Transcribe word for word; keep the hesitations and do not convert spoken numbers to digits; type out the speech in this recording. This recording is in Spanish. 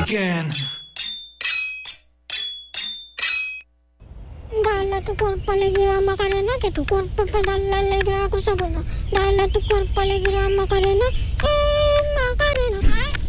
again. Dale a tu cuerpo alegría Macarena, que tu cuerpo para darle alegría a cosa buena. Dale a tu cuerpo alegría Macarena,